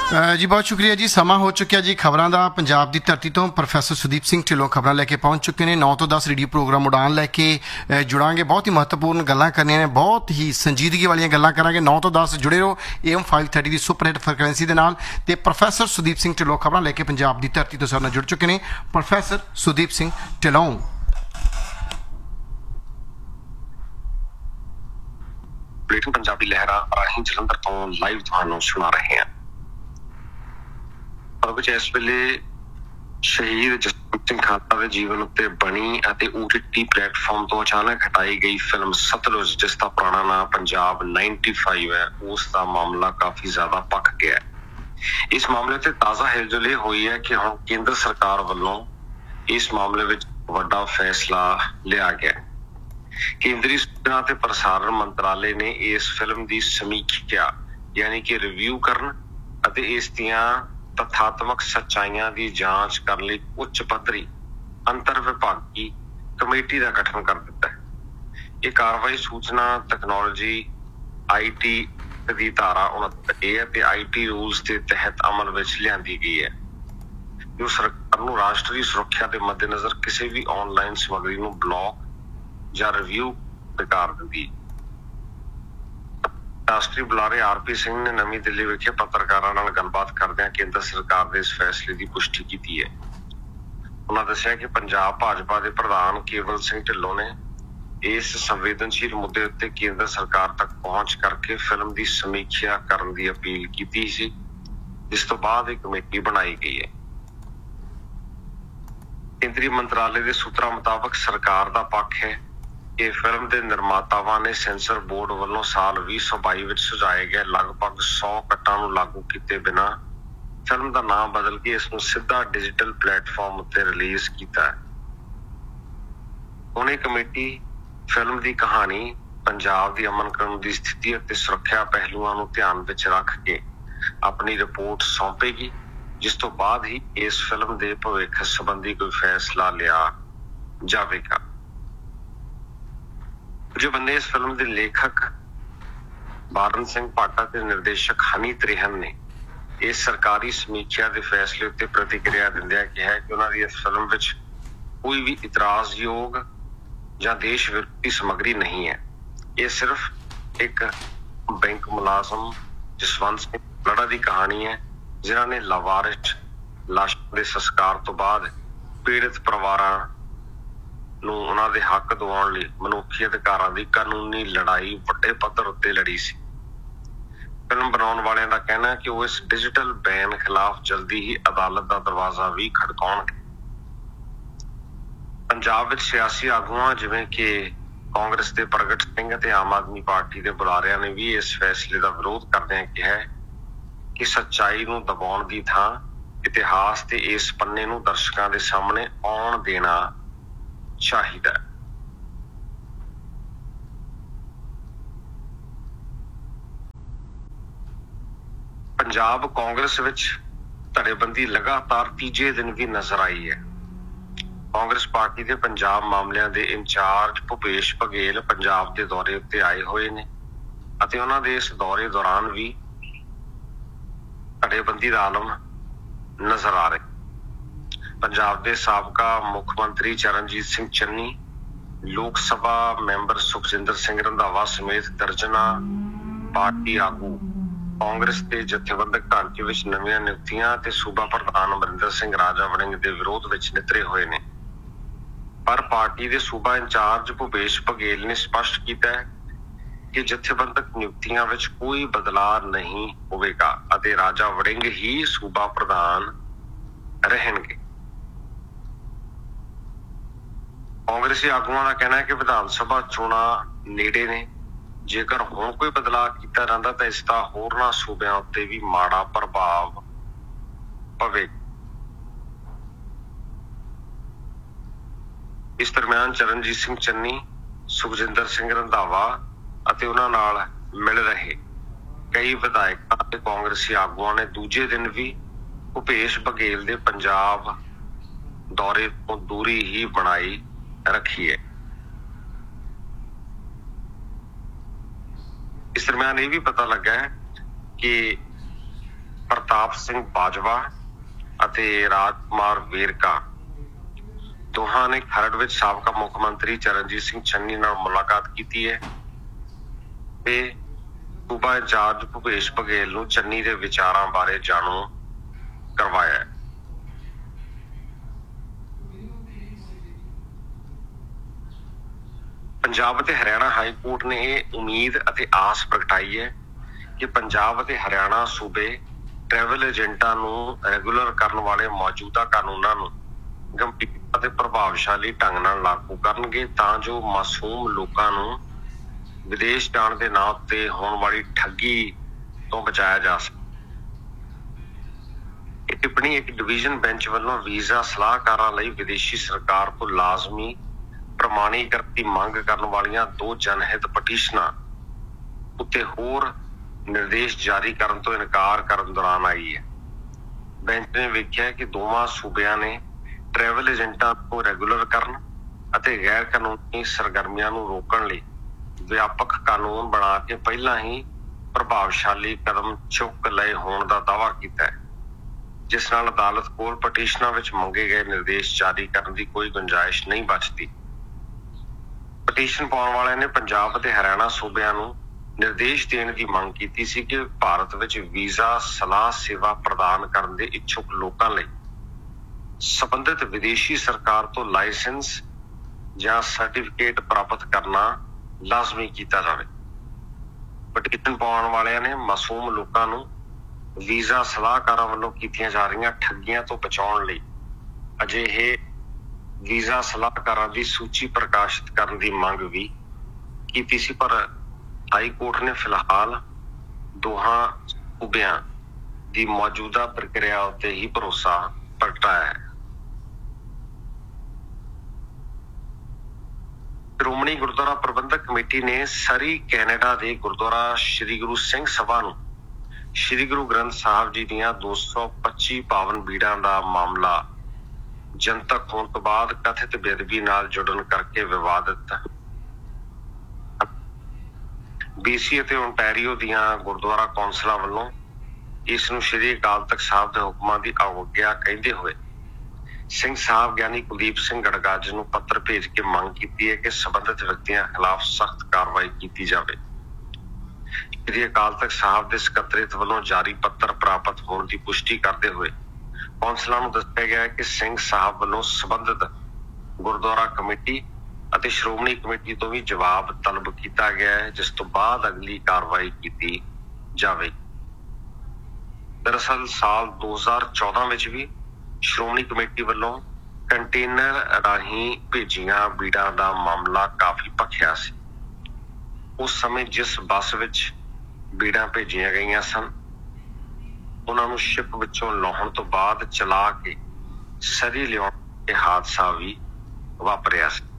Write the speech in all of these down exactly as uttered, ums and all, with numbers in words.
ਜੀ ਬਹੁਤ ਸ਼ੁਕਰੀਆ ਜੀ। ਸਮਾਂ ਹੋ ਚੁੱਕਿਆ ਜੀ ਖਬਰਾਂ ਦਾ। ਪੰਜਾਬ ਦੀ ਧਰਤੀ ਤੋਂ ਪ੍ਰੋਫੈਸਰ ਸੁਦੀਪ ਸਿੰਘ ਢਿੱਲੋਂ ਖਬਰਾਂ ਲੈ ਕੇ ਪਹੁੰਚ ਚੁੱਕੇ ਨੇ। ਨੌ ਤੋਂ ਦਸ ਰੇਡੀਓ ਪ੍ਰੋਗਰਾਮ ਉਡਾਨ ਲੈ ਕੇ ਜੁੜਾਂਗੇ। ਬਹੁਤ ਹੀ ਮਹੱਤਵਪੂਰਨ ਗੱਲਾਂ ਕਰਨੀਆਂ ਨੇ, ਬਹੁਤ ਹੀ ਸੰਜੀਦਗੀ ਵਾਲੀਆਂ ਗੱਲਾਂ ਕਰਾਂਗੇ। ਨੌ ਤੋਂ ਦਸ ਜੁੜੇ ਰਹੋ A M five thirty the super hit frequency ਦੇ ਨਾਲ। ਤੇ ਪ੍ਰੋਫੈਸਰ ਸੁਦੀਪ ਸਿੰਘ ਢਿੱਲੋਂ ਖਬਰਾਂ ਲੈ ਕੇ ਪੰਜਾਬ ਦੀ ਧਰਤੀ ਤੋਂ ਸਾਡੇ ਨਾਲ ਜੁੜ ਚੁੱਕੇ ਨੇ। ਪ੍ਰੋਫੈਸਰ ਸੁਦੀਪ ਸਿੰਘ ਢਿੱਲੋਂ। ਪੰਜਾਬੀ ਲਹਿਰਾਂ ਰਾਹੀਂ ਜਲੰਧਰ ਤੋਂ ਲਾਈਵ ਤੁਹਾਨੂੰ ਸੁਣਾ ਰਹੇ ਹਾਂ। ਵਿੱਚ ਇਸ ਵੇਲੇ ਸ਼ਹੀਦ ਜਸਵੰਤ ਸਿੰਘ ਖਾਲੜਾ ਦੇ ਜੀਵਨ ਉੱਤੇ ਬਣੀ ਅਤੇ ਓ ਟੀ ਟੀ ਪਲੇਟਫਾਰਮ ਤੋਂ ਅਚਾਨਕ ਹਟਾਈ ਗਈ ਫਿਲਮ ਸਤਲੁਜ, ਜਿਸ ਦਾ ਪੁਰਾਣਾ ਨਾਂ ਪੰਜਾਬ ਨਾਈਨਟੀ ਫਾਈਵ ਹੈ, ਉਸ ਦਾ ਮਾਮਲਾ ਕਾਫੀ ਜ਼ਿਆਦਾ ਭਖ ਗਿਆ ਹੈ। ਇਸ ਮਾਮਲੇ ਤੇ ਤਾਜ਼ਾ ਹਿਲਜੁਲ ਇਹ ਹੋਈ ਹੈ ਕਿ ਹੁਣ ਕੇਂਦਰ ਸਰਕਾਰ ਵੱਲੋਂ ਇਸ ਮਾਮਲੇ ਵਿੱਚ ਵੱਡਾ ਫੈਸਲਾ ਲਿਆ ਗਿਆ। ਕੇਂਦਰੀ ਸੂਚਨਾ ਤੇ ਪ੍ਰਸਾਰਣ ਮੰਤਰਾਲੇ ਨੇ ਇਸ ਫਿਲਮ ਦੀ ਸਮੀਖਿਆ ਯਾਨੀ ਕਿ ਰਿਵਿਊ ਕਰਨ ਅਤੇ ਇਸ ਦੀਆਂ ਤੱਥਾਤਮਕ ਸੱਚਾਈਆਂ ਦੀ ਜਾਂਚ ਕਰਨ ਲਈ ਉੱਚ ਪੱਧਰੀ ਅੰਤਰ ਵਿਭਾਗੀ ਕਮੇਟੀ ਦਾ ਗਠਨ ਕਰ ਦਿੱਤਾ ਹੈ। ਇਹ ਕਾਰਵਾਈ ਸੂਚਨਾ ਤਕਨਾਲੋਜੀ ਆਈ ਟੀ ਦੀ ਧਾਰਾ ਉਨੱਤਰ ਏ ਅਤੇ ਆਈ ਟੀ ਰੂਲਸ ਦੇ ਤਹਿਤ ਅਮਲ ਵਿੱਚ ਲਿਆਂਦੀ ਗਈ ਹੈ, ਜੋ ਸਰਕਾਰ ਨੂੰ ਰਾਸ਼ਟਰੀ ਸੁਰੱਖਿਆ ਦੇ ਮੱਦੇਨਜ਼ਰ ਕਿਸੇ ਵੀ ਆਨਲਾਈਨ ਸਮੱਗਰੀ ਨੂੰ ਬਲੌਕ ਜਾਂ ਰਿਵਿਊ ਕਰ ਦਿੰਦੀ ਹੈ। ਰਾਸ਼ਟਰੀ ਬੁਲਾਰੇ ਆਰ ਪੀ ਸਿੰਘ ਨੇ ਨਵੀਂ ਦਿੱਲੀ ਵਿਖੇ ਪੱਤਰਕਾਰਾਂ ਨਾਲ ਗੱਲਬਾਤ ਕਰਦਿਆਂ ਕੇਂਦਰ ਸਰਕਾਰ ਦੇ ਇਸ ਫੈਸਲੇ ਦੀ ਪੁਸ਼ਟੀ ਕੀਤੀ ਹੈ। ਉਹਨਾਂ ਦੱਸਿਆ ਕਿ ਪੰਜਾਬ ਭਾਜਪਾ ਦੇ ਪ੍ਰਧਾਨ ਕੇਵਲ ਸਿੰਘ ਢਿੱਲੋਂ ਨੇ ਇਸ ਸੰਵੇਦਨਸ਼ੀਲ ਮੁੱਦੇ ਉੱਤੇ ਕੇਂਦਰ ਸਰਕਾਰ ਤੱਕ ਪਹੁੰਚ ਕਰਕੇ ਫਿਲਮ ਦੀ ਸਮੀਖਿਆ ਕਰਨ ਦੀ ਅਪੀਲ ਕੀਤੀ ਸੀ, ਜਿਸ ਤੋਂ ਬਾਅਦ ਇਹ ਕਮੇਟੀ ਬਣਾਈ ਗਈ ਹੈ। ਕੇਂਦਰੀ ਮੰਤਰਾਲੇ ਦੇ ਸੂਤਰਾਂ ਮੁਤਾਬਕ ਸਰਕਾਰ ਦਾ ਪੱਖ ਹੈ ਕਿ ਫਿਲਮ ਦੇ ਨਿਰਮਾਤਾਵਾਂ ਨੇ ਸੈਂਸਰ ਬੋਰਡ ਵੱਲੋਂ ਸਾਲ ਵੀਹ ਸੌ ਬਾਈ ਵਿੱਚ ਸੁਝਾਏ ਗਏ ਲਗਭਗ ਸੌ ਕੱਟਾਂ ਨੂੰ ਲਾਗੂ ਕੀਤੇ ਬਿਨਾਂ ਫਿਲਮ ਦਾ ਨਾਮ ਬਦਲ ਕੇ ਇਸ ਨੂੰ ਸਿੱਧਾ ਡਿਜੀਟਲ ਪਲੇਟਫਾਰਮ ਉੱਤੇ ਰਿਲੀਜ਼ ਕੀਤਾ ਹੈ। ਹੁਣ ਇਹ ਕਮੇਟੀ ਫਿਲਮ ਦੀ ਕਹਾਣੀ, ਪੰਜਾਬ ਦੀ ਅਮਨ ਕਾਨੂੰਨ ਦੀ ਸਥਿਤੀ ਅਤੇ ਸੁਰੱਖਿਆ ਪਹਿਲੂਆਂ ਨੂੰ ਧਿਆਨ ਵਿੱਚ ਰੱਖ ਕੇ ਆਪਣੀ ਰਿਪੋਰਟ ਸੌਂਪੇਗੀ, ਜਿਸ ਤੋਂ ਬਾਅਦ ਹੀ ਇਸ ਫਿਲਮ ਦੇ ਭਵਿੱਖ ਸੰਬੰਧੀ ਕੋਈ ਫੈਸਲਾ ਲਿਆ ਜਾਵੇਗਾ। ਜੋ ਬੰਦੇ ਇਸ ਫਿਲਮ ਦੇ ਲੇਖਕ ਬਾਰਨ ਸਿੰਘ ਪਾਟਾ ਤੇ ਨਿਰਦੇਸ਼ਕ ਹਨੀ ਤ੍ਰਿਹਨ ਨੇ ਇਸ ਸਰਕਾਰੀ ਸਮੀਖਿਆ ਦੇ ਫੈਸਲੇ ਉੱਤੇ ਪ੍ਰਤੀਕਿਰਿਆ ਦਿੰਦਿਆਂ ਕਿਹਾ ਕਿ ਉਹਨਾਂ ਦੀ ਇਸ ਫਿਲਮ ਵਿੱਚ ਕੋਈ ਵੀ ਇਤਰਾਜ਼ਯੋਗ ਜਾਂ ਦੇਸ਼ ਵਿਰੋਧੀ ਸਮੱਗਰੀ ਨਹੀਂ ਹੈ। ਇਹ ਸਿਰਫ ਇੱਕ ਬੈਂਕ ਮੁਲਾਜ਼ਮ ਜਸਵੰਤ ਸਿੰਘ ਖਾਲੜਾ ਦੀ ਕਹਾਣੀ ਹੈ, ਜਿਨ੍ਹਾਂ ਨੇ ਲਾਵਾਰਿਸ ਲਾਸ਼ਾਂ ਦੇ ਸੰਸਕਾਰ ਤੋਂ ਬਾਅਦ ਪੀੜਤ ਪਰਿਵਾਰਾਂ ਨੂੰ ਉਹਨਾਂ ਦੇ ਹੱਕ ਦਿਵਾਉਣ ਲਈ ਮਨੁੱਖੀ ਅਧਿਕਾਰਾਂ ਦੀ ਕਾਨੂੰਨੀ ਲੜਾਈ ਵੱਡੇ ਪੱਧਰ ਉੱਤੇ ਲੜੀ ਸੀ। ਫਿਲਮ ਬਣਾਉਣ ਵਾਲਿਆਂ ਦਾ ਕਹਿਣਾ ਹੈ ਕਿ ਉਹ ਇਸ ਡਿਜੀਟਲ ਬੈਨ ਖਿਲਾਫ ਜਲਦੀ ਹੀ ਅਦਾਲਤ ਦਾ ਦਰਵਾਜ਼ਾ ਵੀ ਖੜਕਾਉਣਗੇ। ਪੰਜਾਬ ਵਿੱਚ ਸਿਆਸੀ ਆਗੂਆਂ ਜਿਵੇਂ ਕਿ ਕਾਂਗਰਸ ਦੇ ਪ੍ਰਗਟ ਸਿੰਘ ਅਤੇ ਆਮ ਆਦਮੀ ਪਾਰਟੀ ਦੇ ਬੁਲਾਰਿਆਂ ਨੇ ਵੀ ਇਸ ਫੈਸਲੇ ਦਾ ਵਿਰੋਧ ਕਰਦਿਆਂ ਕਿਹਾ ਕਿ ਸੱਚਾਈ ਨੂੰ ਦਬਾਉਣ ਦੀ ਥਾਂ ਇਤਿਹਾਸ ਦੇ ਇਸ ਪੰਨੇ ਨੂੰ ਦਰਸ਼ਕਾਂ ਦੇ ਸਾਹਮਣੇ ਆਉਣ ਦੇਣਾ ਚਾਹੀਦਾ ਹੈ। ਪੰਜਾਬ ਕਾਂਗਰਸ ਵਿੱਚ ਧੜੇਬੰਦੀ ਲਗਾਤਾਰ ਤੀਜੇ ਦਿਨ ਵੀ ਨਜ਼ਰ ਆਈ ਹੈ। ਕਾਂਗਰਸ ਪਾਰਟੀ ਦੇ ਪੰਜਾਬ ਮਾਮਲਿਆਂ ਦੇ ਇੰਚਾਰਜ ਭੁਪੇਸ਼ ਬਘੇਲ ਪੰਜਾਬ ਦੇ ਦੌਰੇ ਉੱਤੇ ਆਏ ਹੋਏ ਨੇ ਅਤੇ ਉਹਨਾਂ ਦੇ ਇਸ ਦੌਰੇ ਦੌਰਾਨ ਵੀ ਧੜੇਬੰਦੀ ਦਾ ਆਲਮ ਨਜ਼ਰ ਆ ਰਿਹਾ। ਪੰਜਾਬ ਦੇ ਸਾਬਕਾ ਮੁੱਖ ਮੰਤਰੀ ਚਰਨਜੀਤ ਸਿੰਘ ਚੰਨੀ, ਲੋਕ ਸਭਾ ਮੈਂਬਰ ਸੁਖਜਿੰਦਰ ਸਿੰਘ ਰੰਧਾਵਾ ਸਮੇਤ ਦਰਜਨਾਂ ਪਾਰਟੀ ਆਗੂ ਕਾਂਗਰਸ ਦੇ ਜਥੇਬੰਦਕ ਢਾਂਚੇ ਵਿੱਚ ਨਵੀਆਂ ਨਿਯੁਕਤੀਆਂ ਤੇ ਸੂਬਾ ਪ੍ਰਧਾਨ ਅਮਰਿੰਦਰ ਸਿੰਘ ਰਾਜਾ ਵੜਿੰਗ ਦੇ ਵਿਰੋਧ ਵਿੱਚ ਨਿਤਰੇ ਹੋਏ ਨੇ। ਪਰ ਪਾਰਟੀ ਦੇ ਸੂਬਾ ਇੰਚਾਰਜ ਭੁਪੇਸ਼ ਬਘੇਲ ਨੇ ਸਪਸ਼ਟ ਕੀਤਾ ਹੈ ਕਿ ਜਥੇਬੰਦਕ ਨਿਯੁਕਤੀਆਂ ਵਿੱਚ ਕੋਈ ਬਦਲਾਅ ਨਹੀਂ ਹੋਵੇਗਾ ਅਤੇ ਰਾਜਾ ਵੜਿੰਗ ਹੀ ਸੂਬਾ ਪ੍ਰਧਾਨ ਰਹਿਣਗੇ। ਕਾਂਗਰਸੀ ਆਗੂਆਂ ਦਾ ਕਹਿਣਾ ਹੈ ਕਿ ਵਿਧਾਨ ਸਭਾ ਚੋਣਾਂ ਨੇੜੇ ਨੇ। ਜੇਕਰ ਹੁਣ ਕੋਈ ਬਦਲਾਅ ਕੀਤਾ ਜਾਂਦਾ ਤਾਂ ਇਸ ਦਾ ਹੋਰਨਾਂ ਸੂਬਿਆਂ ਉੱਤੇ ਵੀ ਮਾੜਾ ਪ੍ਰਭਾਵ ਪਵੇਗਾ। ਇਸ ਦਰਮਿਆਨ ਚਰਨਜੀਤ ਸਿੰਘ ਚੰਨੀ, ਸੁਖਜਿੰਦਰ ਸਿੰਘ ਰੰਧਾਵਾ ਅਤੇ ਉਹਨਾਂ ਨਾਲ ਮਿਲ ਰਹੇ ਕਈ ਵਿਧਾਇਕਾਂ ਅਤੇ ਕਾਂਗਰਸੀ ਆਗੂਆਂ ਨੇ ਦੂਜੇ ਦਿਨ ਵੀ ਭੁਪੇਸ਼ ਬਘੇਲ ਦੇ ਪੰਜਾਬ ਦੌਰੇ ਤੋਂ ਦੂਰੀ ਹੀ ਬਣਾਈ ਰੱਖੀ ਹੈ। ਇਸ ਦਰਮਿਆਨ ਇਹ ਵੀ ਪਤਾ ਲੱਗਾ ਹੈ ਕਿ ਪ੍ਰਤਾਪ ਸਿੰਘ ਬਾਜਵਾ ਅਤੇ ਰਾਜ ਕੁਮਾਰ ਵੇਰਕਾ ਦੋਹਾਂ ਨੇ ਖਰੜ ਵਿੱਚ ਸਾਬਕਾ ਮੁੱਖ ਮੰਤਰੀ ਚਰਨਜੀਤ ਸਿੰਘ ਚੰਨੀ ਨਾਲ ਮੁਲਾਕਾਤ ਕੀਤੀ ਹੈ ਤੇ ਸੂਬਾ ਇੰਚਾਰਜ ਭੁਪੇਸ਼ ਬਘੇਲ ਨੂੰ ਚੰਨੀ ਦੇ ਵਿਚਾਰਾਂ ਬਾਰੇ ਜਾਣੂ ਕਰਵਾਇਆ ਹੈ। ਪੰਜਾਬ ਅਤੇ ਹਰਿਆਣਾ ਹਾਈ ਕੋਰਟ ਨੇ ਇਹ ਉਮੀਦ ਅਤੇ ਆਸ ਪ੍ਰਗਟਾਈ ਹੈ ਕਿ ਪੰਜਾਬ ਅਤੇ ਹਰਿਆਣਾ ਸੂਬੇ ਟਰੈਵਲ ਏਜੰਟਾਂ ਨੂੰ ਰੈਗੂਲਰ ਕਰਨ ਵਾਲੇ ਮੌਜੂਦਾ ਕਾਨੂੰਨਾਂ ਨੂੰ ਗੰਭੀਰ ਅਤੇ ਪ੍ਰਭਾਵਸ਼ਾਲੀ ਢੰਗ ਨਾਲ ਲਾਗੂ ਕਰਨਗੇ ਤਾਂ ਜੋ ਮਾਸੂਮ ਲੋਕਾਂ ਨੂੰ ਵਿਦੇਸ਼ ਜਾਣ ਦੇ ਨਾਂ ਉੱਤੇ ਹੋਣ ਵਾਲੀ ਠੱਗੀ ਤੋਂ ਬਚਾਇਆ ਜਾ ਸਕੇ। ਇਹ ਟਿੱਪਣੀ ਇੱਕ ਡਿਵੀਜ਼ਨ ਬੈਂਚ ਵੱਲੋਂ ਵੀਜ਼ਾ ਸਲਾਹਕਾਰਾਂ ਲਈ ਵਿਦੇਸ਼ੀ ਸਰਕਾਰ ਤੋਂ ਲਾਜ਼ਮੀ ਪ੍ਰਮਾਣੀਕਰਨ ਦੀ ਮੰਗ ਕਰਨ ਵਾਲੀਆਂ ਦੋ ਜਨਹਿਤ ਪਟੀਸ਼ਨਾਂ ਉੱਤੇ ਹੋਰ ਨਿਰਦੇਸ਼ ਜਾਰੀ ਕਰਨ ਤੋਂ ਇਨਕਾਰ ਕਰਨ ਦੌਰਾਨ ਆਈ ਹੈ। ਬੈਂਚ ਨੇ ਵੇਖਿਆ ਕਿ ਦੋਵਾਂ ਸੂਬਿਆਂ ਨੇ ਟਰੈਵਲ ਏਜੰਟਾਂ ਨੂੰ ਰੈਗੂਲਰ ਕਰਨ ਅਤੇ ਗੈਰ ਕਾਨੂੰਨੀ ਸਰਗਰਮੀਆਂ ਨੂੰ ਰੋਕਣ ਲਈ ਵਿਆਪਕ ਕਾਨੂੰਨ ਬਣਾ ਕੇ ਪਹਿਲਾਂ ਹੀ ਪ੍ਰਭਾਵਸ਼ਾਲੀ ਕਦਮ ਚੁੱਕ ਲਏ ਹੋਣ ਦਾ ਦਾਅਵਾ ਕੀਤਾ ਹੈ, ਜਿਸ ਨਾਲ ਅਦਾਲਤ ਕੋਲ ਪਟੀਸ਼ਨਾਂ ਵਿੱਚ ਮੰਗੇ ਗਏ ਨਿਰਦੇਸ਼ ਜਾਰੀ ਕਰਨ ਦੀ ਕੋਈ ਗੁੰਜਾਇਸ਼ ਨਹੀਂ ਬਚਦੀ। ਪਟੀਸ਼ਨ ਪਾਉਣ ਵਾਲਿਆਂ ਨੇ ਪੰਜਾਬ ਅਤੇ ਹਰਿਆਣਾ ਸੂਬਿਆਂ ਨੂੰ ਨਿਰਦੇਸ਼ ਦੇਣ ਦੀ ਮੰਗ ਕੀਤੀ ਸੀ ਕਿ ਭਾਰਤ ਵਿੱਚ ਵੀਜ਼ਾ ਸਲਾਹ ਸੇਵਾ ਪ੍ਰਦਾਨ ਕਰਨ ਦੇ ਇੱਛੁਕ ਲੋਕਾਂ ਲਈ ਸੰਬੰਧਿਤ ਵਿਦੇਸ਼ੀ ਸਰਕਾਰ ਤੋਂ ਲਾਇਸੈਂਸ ਜਾਂ ਸਰਟੀਫਿਕੇਟ ਪ੍ਰਾਪਤ ਕਰਨਾ ਲਾਜ਼ਮੀ ਕੀਤਾ ਜਾਵੇ। ਪਟੀਸ਼ਨ ਪਾਉਣ ਵਾਲਿਆਂ ਨੇ ਮਾਸੂਮ ਲੋਕਾਂ ਨੂੰ ਵੀਜ਼ਾ ਸਲਾਹਕਾਰਾਂ ਵੱਲੋਂ ਕੀਤੀਆਂ ਜਾ ਰਹੀਆਂ ਠੱਗੀਆਂ ਤੋਂ ਬਚਾਉਣ ਲਈ ਅਜਿਹੇ ਵੀਜ਼ਾ ਸਲਾਹਕਾਰਾਂ ਦੀ ਸੂਚੀ ਪ੍ਰਕਾਸ਼ਿਤ ਕਰਨ ਦੀ ਮੰਗ ਵੀ ਕੀਤੀ ਸੀ, ਪਰ ਹਾਈ ਕੋਰਟ ਨੇ ਫਿਲਹਾਲ ਦੋਹਾਂ ਸੂਬਿਆਂ ਦੀ ਮੌਜੂਦਾ ਪ੍ਰਕਿਰਿਆ ਉੱਤੇ ਹੀ ਭਰੋਸਾ ਪ੍ਰਗਟਾਇਆ ਹੈ। ਸ਼੍ਰੋਮਣੀ ਗੁਰਦੁਆਰਾ ਪ੍ਰਬੰਧਕ ਕਮੇਟੀ ਨੇ ਸਰੀ ਕੈਨੇਡਾ ਦੇ ਗੁਰਦੁਆਰਾ ਸ਼੍ਰੀ ਗੁਰੂ ਸਿੰਘ ਸਭਾ ਨੂੰ ਸ਼੍ਰੀ ਗੁਰੂ ਗ੍ਰੰਥ ਸਾਹਿਬ ਜੀ ਦੀਆਂ ਦੋ ਸੌ ਪੱਚੀ ਪਾਵਨ ਬੀੜਾਂ ਦਾ ਮਾਮਲਾ ਜਨਤਕ ਹੋਣ ਤੋਂ ਬਾਅਦ ਕਥਿਤ ਬੇਅਦਬੀ ਨਾਲ ਜੁੜਨ ਕਰਕੇ ਵਿਵਾਦਿਤ ਬੀਸੀ ਅਤੇ ਓਨਟਾਰੀਓ ਦੀਆਂ ਗੁਰਦੁਆਰਾ ਕੌਂਸਲਾਂ ਵੱਲੋਂ ਇਸ ਨੂੰ ਸ਼੍ਰੀ ਅਕਾਲ ਤਖਤ ਸਾਹਿਬ ਦੇ ਹੁਕਮਾਂ ਦੀ ਅਵਗਿਆ ਕਹਿੰਦੇ ਹੋਏ ਸਿੰਘ ਸਾਹਿਬ ਗਿਆਨੀ ਕੁਲਦੀਪ ਸਿੰਘ ਗੜਗੱਜ ਨੂੰ ਪੱਤਰ ਭੇਜ ਕੇ ਮੰਗ ਕੀਤੀ ਹੈ ਕਿ ਸੰਬੰਧਿਤ ਵਿਅਕਤੀਆਂ ਖਿਲਾਫ ਸਖਤ ਕਾਰਵਾਈ ਕੀਤੀ ਜਾਵੇ। ਸ਼੍ਰੀ ਅਕਾਲ ਤਖਤ ਸਾਹਿਬ ਦੇ ਸਕੱਤਰੇਤ ਵੱਲੋਂ ਜਾਰੀ ਪੱਤਰ ਪ੍ਰਾਪਤ ਹੋਣ ਦੀ ਪੁਸ਼ਟੀ ਕਰਦੇ ਹੋਏ ਕੌਂਸਲਾਂ ਨੂੰ ਦੱਸਿਆ ਗਿਆ ਹੈ ਕਿ ਸਿੰਘ ਸਾਹਿਬ ਵੱਲੋਂ ਸੰਬੰਧਿਤ ਗੁਰਦੁਆਰਾ ਕਮੇਟੀ ਅਤੇ ਸ਼੍ਰੋਮਣੀ ਕਮੇਟੀ ਤੋਂ ਵੀ ਜਵਾਬ ਤਲਬ ਕੀਤਾ ਗਿਆ ਹੈ, ਜਿਸ ਤੋਂ ਬਾਅਦ ਅਗਲੀ ਕਾਰਵਾਈ ਕੀਤੀ ਜਾਵੇ। ਦਰਅਸਲ ਸਾਲ ਦੋ ਹਜ਼ਾਰ ਚੌਦਾਂ ਵਿੱਚ ਵੀ ਸ਼੍ਰੋਮਣੀ ਕਮੇਟੀ ਵੱਲੋਂ ਕੰਟੇਨਰ ਰਾਹੀਂ ਭੇਜੀਆਂ ਬੀੜਾਂ ਦਾ ਮਾਮਲਾ ਕਾਫੀ ਭਖਿਆ ਸੀ। ਉਸ ਸਮੇਂ ਜਿਸ ਬੱਸ ਵਿੱਚ ਬੀੜਾਂ ਭੇਜੀਆਂ ਗਈਆਂ ਸਨ ਉਹਨਾਂ ਨੂੰ ਸ਼ਿਪ ਵਿੱਚੋਂ ਲਾਹੁਣ ਤੋਂ ਬਾਅਦ ਚਲਾ ਕੇ ਸਰੀ ਲਿਆਉਣ ਤੇ ਹਾਦਸਾ ਵੀ ਵਾਪਰਿਆ ਸੀ।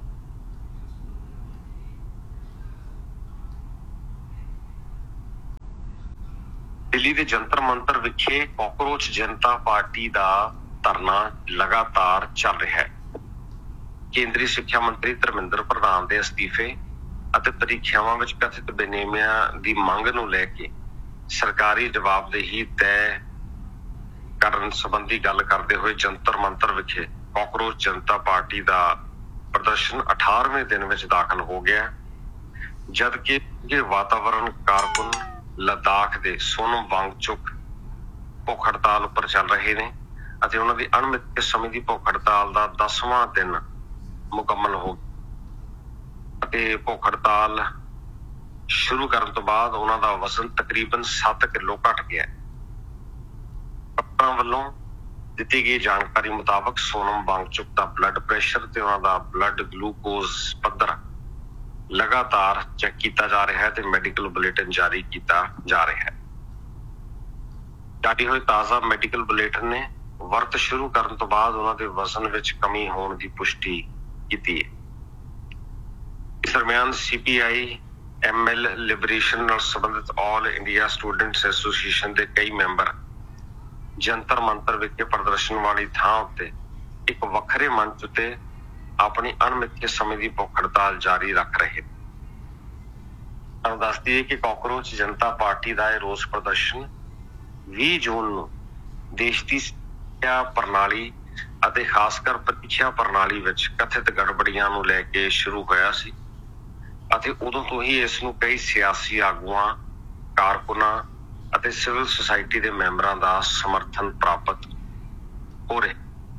ਦਿੱਲੀ ਦੇ ਜੰਤਰ ਮੰਤਰ ਵਿਖੇ ਕਾਕਰੋਚ ਜਨਤਾ ਪਾਰਟੀ ਦਾ ਧਰਨਾ ਲਗਾਤਾਰ ਚੱਲ ਰਿਹਾ ਹੈ। ਕੇਂਦਰੀ ਸਿੱਖਿਆ ਮੰਤਰੀ ਧਰਮਿੰਦਰ ਪ੍ਰਧਾਨ ਦੇ ਅਸਤੀਫੇ ਅਤੇ ਪ੍ਰੀਖਿਆਵਾਂ ਵਿੱਚ ਕਥਿਤ ਬੇਨੇਮੀਆਂ ਦੀ ਮੰਗ ਨੂੰ ਲੈ ਕੇ ਸਰਕਾਰੀ ਜਵਾਬਦੇਹੀ ਤੈਅ ਕਰਨ ਸੰਬੰਧੀ ਗੱਲ ਕਰਦੇ ਹੋਏ ਜੰਤਰ ਮੰਤਰ ਵਿਖੇ ਕਾਕਰੋਚ ਜਨਤਾ ਪਾਰਟੀ ਦਾ ਪ੍ਰਦਰਸ਼ਨ ਅਠਾਰਵੇਂ ਦਿਨ ਵਿੱਚ ਦਾਖਲ ਹੋ ਗਿਆ, ਜਦਕਿ ਇਹ ਵਾਤਾਵਰਣ ਕਾਰਕੁਨ ਲਦਾਖ ਦੇ ਸੋਨਮ ਵਾਂਗਚੁਕ ਭੁੱਖ ਹੜਤਾਲ ਉੱਪਰ ਚੱਲ ਰਹੇ ਨੇ ਅਤੇ ਉਹਨਾਂ ਦੀ ਅਣਮਿੱਥੇ ਸਮੇਂ ਦੀ ਭੁੱਖ ਹੜਤਾਲ ਦਾ ਦਸਵਾਂ ਦਿਨ ਮੁਕੰਮਲ ਹੋ ਗਿਆ ਅਤੇ ਭੁੱਖ ਹੜਤਾਲ ਸ਼ੁਰੂ ਕਰਨ ਤੋਂ ਬਾਅਦ ਉਹਨਾਂ ਦਾ ਵਜ਼ਨ ਤਕਰੀਬਨ ਸੱਤ ਕਿਲੋ ਘਟ ਗਿਆ। ਡਾਕਟਰਾਂ ਵੱਲੋਂ ਦਿੱਤੀ ਗਈ ਜਾਣਕਾਰੀ ਮੁਤਾਬਕ ਸੋਨਮ ਵਾਂਗਚੁਕ ਦਾ ਬਲੱਡ ਪ੍ਰੈਸ਼ਰ ਤੇ ਉਹਨਾਂ ਦਾ ਬਲੱਡ ਗਲੂਕੋਜ਼ ਪੱਧਰ ਲਗਾਤਾਰ ਚੈੱਕ ਕੀਤਾ ਜਾ ਰਿਹਾ ਹੈ ਤੇ ਮੈਡੀਕਲ ਬੁਲੇਟਿਨ ਜਾਰੀ ਕੀਤਾ ਜਾ ਰਿਹਾ ਹੈ। ਜਾਰੀ ਹੋਏ ਤਾਜ਼ਾ ਮੈਡੀਕਲ ਬੁਲੇਟਿਨ ਨੇ ਵਰਤ ਸ਼ੁਰੂ ਕਰਨ ਤੋਂ ਬਾਅਦ ਉਹਨਾਂ ਦੇ ਵਜ਼ਨ ਵਿੱਚ ਕਮੀ ਹੋਣ ਦੀ ਪੁਸ਼ਟੀ ਕੀਤੀ ਹੈ। ਇਸ ਦਰਮਿਆਨ ਸੀ ਪੀ ਆਈ ਐਮ ਐਲ ਲਿਬਰੇਸ਼ਨ ਨਾਲ ਸੰਬੰਧਿਤ ਆਲ ਇੰਡੀਆ ਸਟੂਡੈਂਟਸ ਐਸੋਸੀਏਸ਼ਨ ਦੇ ਕਈ ਮੈਂਬਰ ਜੰਤਰ ਮੰਤਰ ਵਿਖੇ ਪ੍ਰਦਰਸ਼ਨ ਵਾਲੀ ਥਾਂ ਉੱਤੇ ਇੱਕ ਵੱਖਰੇ ਮੰਚ ਉੱਤੇ ਆਪਣੀ ਅਣਮਿੱਥੇ ਸਮੇਂ ਦੀ ਭੁੱਖ ਹੜਤਾਲ ਜਾਰੀ ਰੱਖ ਰਹੇ। ਤੁਹਾਨੂੰ ਦੱਸ ਦਈਏ ਕਿ ਕਾਕਰੋਚ ਜਨਤਾ ਪਾਰਟੀ ਦਾ ਇਹ ਰੋਸ ਪ੍ਰਦਰਸ਼ਨ ਵੀਹ ਜੂਨ ਨੂੰ ਦੇਸ਼ ਦੀ ਸਿੱਖਿਆ ਪ੍ਰਣਾਲੀ ਅਤੇ ਖਾਸ ਕਰ ਪ੍ਰੀਖਿਆ ਪ੍ਰਣਾਲੀ ਵਿੱਚ ਕਥਿਤ ਗੜਬੜੀਆਂ ਨੂੰ ਲੈ ਕੇ ਸ਼ੁਰੂ ਹੋਇਆ ਸੀ ਅਤੇ ਉਦੋਂ ਤੋਂ ਹੀ ਇਸ ਨੂੰ ਕਈ ਸਿਆਸੀ ਆਗੂਆਂ, ਕਾਰਕੁਨਾਂ ਅਤੇ ਸਿਵਲ ਸੁਸਾਇਟੀ ਦੇ ਮੈਂਬਰਾਂ ਦਾ ਸਮਰਥਨ ਪ੍ਰਾਪਤ ਹੋ ਰਿਹਾ।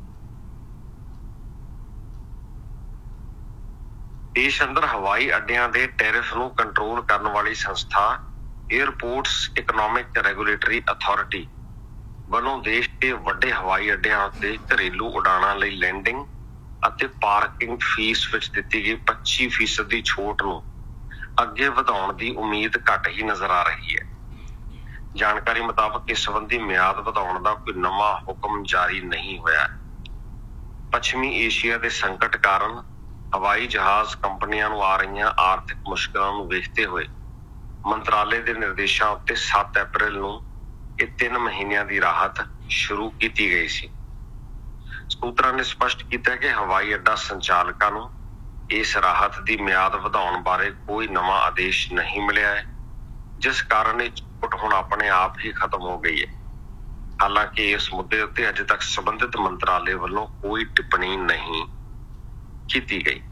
ਦੇਸ਼ ਅੰਦਰ ਹਵਾਈ ਅੱਡਿਆਂ ਦੇ ਟੈਰਿਫ ਨੂੰ ਕੰਟਰੋਲ ਕਰਨ ਵਾਲੀ ਸੰਸਥਾ ਏਅਰਪੋਰਟਸ ਇਕਨੋਮਿਕ ਰੈਗੂਲੇਟਰੀ ਅਥਾਰਟੀ ਵੱਲੋਂ ਦੇਸ਼ ਦੇ ਵੱਡੇ ਹਵਾਈ ਅੱਡਿਆਂ ਉੱਤੇ ਘਰੇਲੂ ਉਡਾਣਾਂ ਲਈ ਲੈਂਡਿੰਗ ਅਤੇ ਪਾਰਕਿੰਗ ਫੀਸ ਵਿੱਚ ਦਿੱਤੀ ਗਈ ਪੱਚੀ ਫੀਸਦ ਦੀ ਛੋਟ ਨੂੰ ਅੱਗੇ ਵਧਾਉਣ ਦੀ ਉਮੀਦ ਘੱਟ ਹੀ ਨਜ਼ਰ ਆ ਰਹੀ ਹੈ। ਜਾਣਕਾਰੀ ਮੁਤਾਬਕ ਇਸ ਸੰਬੰਧੀ ਮਿਆਦ ਵਧਾਉਣ ਦਾ ਕੋਈ ਨਵਾਂ ਹੁਕਮ ਜਾਰੀ ਨਹੀਂ ਹੋਇਆ। ਪੱਛਮੀ ਏਸ਼ੀਆ ਦੇ ਸੰਕਟ ਕਾਰਨ ਹਵਾਈ ਜਹਾਜ਼ ਕੰਪਨੀਆਂ ਨੂੰ ਆ ਰਹੀਆਂ ਆਰਥਿਕ ਮੁਸ਼ਕਲਾਂ ਨੂੰ ਵੇਖਦੇ ਹੋਏ ਮੰਤਰਾਲੇ ਦੇ ਨਿਰਦੇਸ਼ਾਂ ਉੱਤੇ ਸੱਤ ਅਪ੍ਰੈਲ ਨੂੰ ਇਹ ਤਿੰਨ ਮਹੀਨਿਆਂ ਦੀ ਰਾਹਤ ਸ਼ੁਰੂ ਕੀਤੀ ਗਈ ਸੀ। ਸੂਤਰਾਂ ਨੇ ਸਪਸ਼ਟ ਕੀਤਾ ਕਿ ਹਵਾਈ ਅੱਡਾ ਸੰਚਾਲਕਾਂ ਨੂੰ ਇਸ ਰਾਹਤ ਦੀ ਮਿਆਦ ਵਧਾਉਣ ਬਾਰੇ ਕੋਈ ਨਵਾਂ ਆਦੇਸ਼ ਨਹੀਂ ਮਿਲਿਆ ਹੈ, ਜਿਸ ਕਾਰਨ ਇਹ ਛੋਟ ਹੁਣ ਆਪਣੇ ਆਪ ਹੀ ਖਤਮ ਹੋ ਗਈ ਹੈ। ਹਾਲਾਂਕਿ ਇਸ ਮੁੱਦੇ ਉੱਤੇ ਅਜੇ ਤੱਕ ਸੰਬੰਧਿਤ ਮੰਤਰਾਲੇ ਵੱਲੋਂ ਕੋਈ ਟਿੱਪਣੀ ਨਹੀਂ ਕੀਤੀ ਗਈ।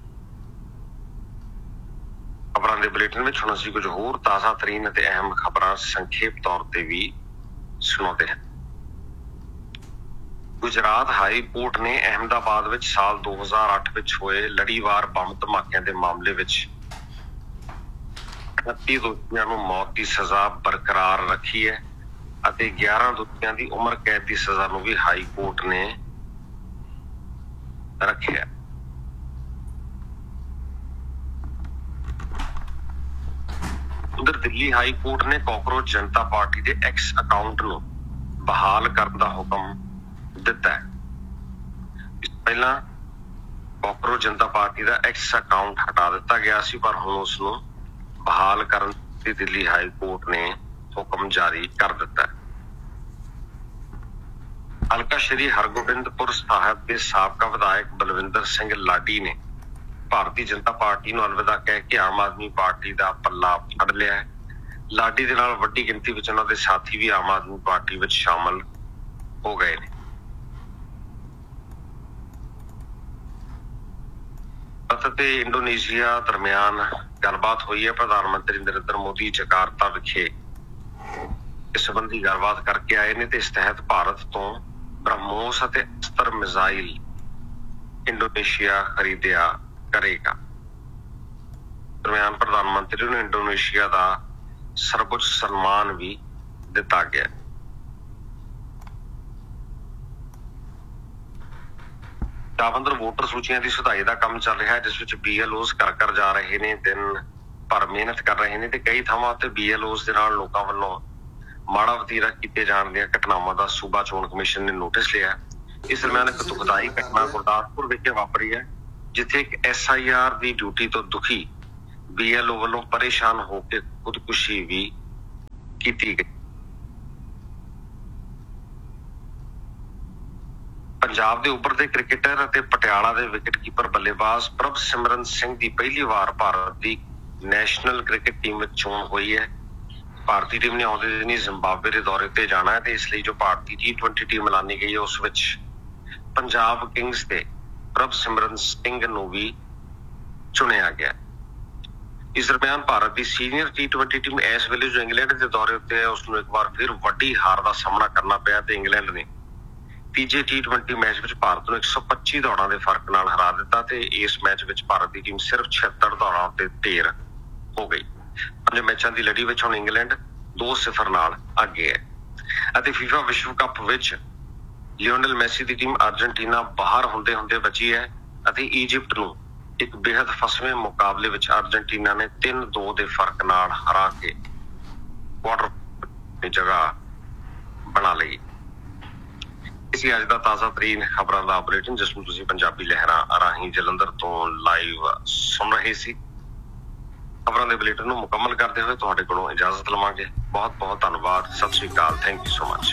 ਖਬਰਾਂ ਦੇ ਬੁਲੇਟਿਨ ਵਿੱਚ ਹੁਣ ਅਸੀਂ ਕੁਝ ਹੋਰ ਤਾਜ਼ਾ ਤਰੀਨ ਅਤੇ ਅਹਿਮ ਖਬਰਾਂ ਸੰਖੇਪ ਤੌਰ ਤੇ ਵੀ ਸੁਣਾਉਂਦੇ ਹਾਂ। ਗੁਜਰਾਤ ਹਾਈ ਕੋਰਟ ਨੇ ਅਹਿਮਦਾਬਾਦ ਵਿੱਚ ਸਾਲ ਦੋ ਹਜ਼ਾਰ ਅੱਠ ਵਿੱਚ ਹੋਏ ਲੜੀਵਾਰ ਬੰਬ ਧਮਾਕਿਆਂ ਦੇ ਮਾਮਲੇ ਵਿੱਚ ਉਨੱਤੀ ਦੋਸ਼ੀਆਂ ਨੂੰ ਮੌਤ ਦੀ ਸਜ਼ਾ ਬਰਕਰਾਰ ਰੱਖੀ ਹੈ ਅਤੇ ਗਿਆਰਾਂ ਦੋਸ਼ੀਆਂ ਦੀ ਉਮਰ ਕੈਦ ਦੀ ਸਜ਼ਾ ਨੂੰ ਵੀ ਹਾਈ ਕੋਰਟ ਨੇ ਰੱਖਿਆ। ਉਧਰ ਦਿੱਲੀ ਹਾਈ ਕੋਰਟ ਨੇ ਕਾਕਰੋਚ ਜਨਤਾ ਪਾਰਟੀ ਦੇ ਐਕਸ ਅਕਾਊਂਟ ਨੂੰ ਬਹਾਲ ਕਰਨ ਦਾ ਹੁਕਮ ਦਿੱਤਾ ਹੈ। ਇਸ ਤੋਂ ਪਹਿਲਾਂ ਕਾਕਰੋਚ ਜਨਤਾ ਪਾਰਟੀ ਦਾ ਐਕਸ ਅਕਾਊਂਟ ਹਟਾ ਦਿੱਤਾ ਗਿਆ ਸੀ, ਪਰ ਹੁਣ ਉਸ ਨੂੰ ਬਹਾਲ ਕਰਨ ਦੀ ਦਿੱਲੀ ਹਾਈ ਕੋਰਟ ਨੇ ਹੁਕਮ ਜਾਰੀ ਕਰ ਦਿੱਤਾ ਹੈ। ਹਲਕਾ ਸ਼੍ਰੀ ਹਰਗੋਬਿੰਦਪੁਰ ਸਾਹਿਬ ਦੇ ਸਾਬਕਾ ਵਿਧਾਇਕ ਬਲਵਿੰਦਰ ਸਿੰਘ ਲਾਡੀ ਨੇ ਭਾਰਤੀ ਜਨਤਾ ਪਾਰਟੀ ਨੂੰ ਅਲਵਿਦਾ ਕਹਿ ਕੇ ਆਮ ਆਦਮੀ ਪਾਰਟੀ ਦਾ ਪੱਲਾ ਫੜ ਲਿਆ ਹੈ। ਲਾਡੀ ਦੇ ਨਾਲ ਵੱਡੀ ਗਿਣਤੀ ਵਿੱਚ ਉਹਨਾਂ ਦੇ ਸਾਥੀ ਵੀ ਆਮ ਆਦਮੀ ਪਾਰਟੀ ਵਿੱਚ ਸ਼ਾਮਲ ਹੋ ਗਏ ਨੇ। ਭਾਰਤ ਅਤੇ ਇੰਡੋਨੇਸ਼ੀਆ ਦਰਮਿਆਨ ਗੱਲਬਾਤ ਹੋਈ ਹੈ। ਪ੍ਰਧਾਨ ਮੰਤਰੀ ਨਰਿੰਦਰ ਮੋਦੀ ਜਕਾਰਤਾ ਵਿਖੇ ਇਸ ਸੰਬੰਧੀ ਗੱਲਬਾਤ ਕਰਕੇ ਆਏ ਨੇ ਤੇ ਇਸ ਤਹਿਤ ਭਾਰਤ ਤੋਂ ਬ੍ਰਹਮੋਸ ਅਤੇ ਅਸਤਰ ਮਿਜ਼ਾਈਲ ਇੰਡੋਨੇਸ਼ੀਆ ਖਰੀਦਿਆ ਕਰੇਗਾ। ਦਰਮਿਆਨ ਪ੍ਰਧਾਨ ਮੰਤਰੀ ਨੂੰ ਇੰਡੋਨੇਸ਼ੀਆ ਦਾ ਸਰਵਉੱਚ ਸਨਮਾਨ ਵੀ ਦਿੱਤਾ ਗਿਆ। ਪੰਜਾਬ ਅੰਦਰ ਵੋਟਰ ਸੂਚੀਆਂ ਦੀ ਸੁਧਾਈ ਦਾ ਕੰਮ ਚੱਲ ਰਿਹਾ ਹੈ, ਜਿਸ ਵਿੱਚ ਬੀ ਐਲ ਓਜ਼ ਕਰ ਕਰ ਜਾ ਰਹੇ ਨੇ, ਦਿਨ ਭਰ ਮਿਹਨਤ ਕਰ ਰਹੇ ਨੇ ਤੇ ਕਈ ਥਾਵਾਂ ਤੇ ਬੀ ਐਲ ਓਜ਼ ਦੇ ਨਾਲ ਲੋਕਾਂ ਵੱਲੋਂ ਮਾੜਾ ਵਤੀਰਾ ਕੀਤੇ ਜਾਣ ਦੀਆਂ ਘਟਨਾਵਾਂ ਦਾ ਸੂਬਾ ਚੋਣ ਕਮਿਸ਼ਨ ਨੇ ਨੋਟਿਸ ਲਿਆ। ਇਸ ਦਰਮਿਆਨ ਇੱਕ ਦੁਖਦਾਈ ਘਟਨਾ ਗੁਰਦਾਸਪੁਰ ਵਿਖੇ ਵਾਪਰੀ ਹੈ, ਜਿੱਥੇ ਇੱਕ S I R the duty ਤੋਂ ਦੁਖੀ ਬੀ ਐਲ ਓ ਵੱਲੋਂ ਪਰੇਸ਼ਾਨ ਹੋ ਕੇ ਖੁਦਕੁਸ਼ੀ ਵੀ ਕੀਤੀ ਗਈ। ਪੰਜਾਬ ਦੇ ਉੱਭਰਦੇ ਕ੍ਰਿਕਟਰ ਅਤੇ ਪਟਿਆਲਾ ਦੇ ਵਿਕਟਕੀਪਰ ਬੱਲੇਬਾਜ਼ ਪ੍ਰਭ ਸਿਮਰਨ ਸਿੰਘ ਦੀ ਪਹਿਲੀ ਵਾਰ ਭਾਰਤ ਦੀ ਨੈਸ਼ਨਲ ਕ੍ਰਿਕਟ ਟੀਮ ਵਿੱਚ ਚੋਣ ਹੋਈ ਹੈ। ਭਾਰਤੀ ਟੀਮ ਨੇ ਆਉਂਦੇ ਦਿਨੀ ਜ਼ਿੰਬਾਬਵੇ ਦੇ ਦੌਰੇ ਤੇ ਜਾਣਾ ਹੈ ਤੇ ਇਸ ਲਈ ਜੋ ਭਾਰਤੀ ਟੀ ਟਵੈਂਟੀ ਟੀਮ ਐਲਾਨੀ ਗਈ ਹੈ ਉਸ ਵਿੱਚ ਪੰਜਾਬ ਕਿੰਗਸ ਦੇ ਪ੍ਰਭ ਸਿਮਰਨ ਸਿੰਘ ਨੂੰ ਵੀ ਚੁਣਿਆ ਗਿਆ। ਇਸ ਦਰਮਿਆਨ ਭਾਰਤ ਦੀ ਸੀਨੀਅਰ ਟੀ ਟਵੈਂਟੀ ਟੀਮ ਇਸ ਵੇਲੇ ਜੋ ਇੰਗਲੈਂਡ ਦੇ ਦੌਰੇ ਉੱਤੇ ਹੈ ਉਸ ਨੂੰ ਇੱਕ ਵਾਰ ਫਿਰ ਵੱਡੀ ਹਾਰ ਦਾ ਸਾਹਮਣਾ ਕਰਨਾ ਪਿਆ ਤੇ ਇੰਗਲੈਂਡ ਨੇ ਤੀਜੇ ਟੀ ਟਵੈਂਟੀ ਮੈਚ ਵਿੱਚ ਭਾਰਤ ਨੂੰ ਇੱਕ ਸੌ ਪੱਚੀ ਦੌੜਾਂ ਦੇ ਫਰਕ ਨਾਲ ਹਰਾ ਦਿੱਤਾ ਤੇ ਇਸ ਮੈਚ ਵਿੱਚ ਭਾਰਤ ਦੀ ਟੀਮ ਸਿਰਫ ਛਿਅੱਤਰ ਦੌੜਾਂ ਉੱਤੇ ਢੇਰ ਹੋ ਗਈ। ਪੰਜ ਮੈਚਾਂ ਦੀ ਲੜੀ ਵਿੱਚ ਹੁਣ ਇੰਗਲੈਂਡ ਦੋ ਸਿਫਰ ਨਾਲ ਅੱਗੇ ਹੈ ਅਤੇ ਫੀਫਾ ਵਿਸ਼ਵ ਕੱਪ ਵਿੱਚ ਲਿਓਨਲ ਮੈਸੀ ਦੀ ਟੀਮ ਅਰਜਨਟੀਨਾ ਬਾਹਰ ਹੁੰਦੇ ਹੁੰਦੇ ਬਚੀ ਹੈ ਅਤੇ ਈਜਿਪਟ ਨੂੰ ਇੱਕ ਬੇहद ਫਸਵੇਂ ਮੁਕਾਬਲੇ ਵਿੱਚ ਅਰਜਨਟੀਨਾ ਨੇ ਤਿੰਨ ਦੋ ਦੇ ਫਰਕ ਨਾਲ ਹਰਾ ਕੇ ਕੁਆਟਰ ਦੀ ਜਗ੍ਹਾ ਬਣਾ ਲਈ। ਇਸੇ ਅੱਜ ਦਾ ਤਾਜ਼ਾ ਤਰੀਨ ਖਬਰਾਂ ਦਾ ਬੁਲੇਟਿਨ ਜਿਸ ਨੂੰ ਤੁਸੀਂ ਪੰਜਾਬੀ ਲਹਿਰਾਂ ਰਾਹੀਂ ਜਲੰਧਰ ਤੋਂ ਲਾਈਵ ਸੁਣ ਰਹੇ ਸੀ। ਖਬਰਾਂ ਦੇ ਬੁਲੇਟਿਨ ਨੂੰ ਮੁਕੰਮਲ ਕਰਦੇ ਹੋਏ ਤੁਹਾਡੇ ਕੋਲੋਂ ਇਜਾਜ਼ਤ ਲਵਾਂਗੇ। ਬਹੁਤ ਬਹੁਤ ਧੰਨਵਾਦ। ਸਤਿ ਸ਼੍ਰੀ ਅਕਾਲ। Thank you so much.